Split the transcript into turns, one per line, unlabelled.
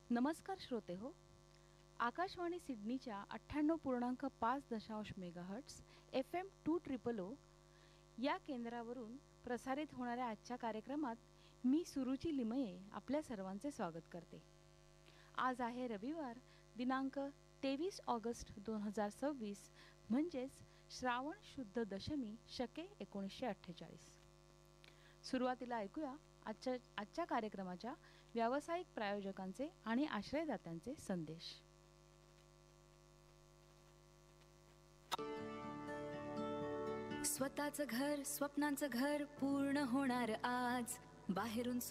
नमस्कार श्रोते हो. आकाशवाणी सिडनीच्या 98.5 मेगाहर्ट्स FM 200 या केंद्रावरून प्रसारित होणाऱ्या आजच्या कार्यक्रमात मी सुरुची लिमये आपल्या सर्वांचे स्वागत करते. आज आहे रविवार दिनांक 23 ऑगस्ट 2026 म्हणजेच श्रावण शुद्ध दशमी शके 1948. सुरुवातीला ऐकूया आजच्या कार्यक्रमाच्या व्यावसायिक प्रायोजकांचे आणि आश्रयदात्यांचे संदेश.
स्वतःचं घर, स्वप्नांचं घर पूर्ण होणार आज. बाहेरून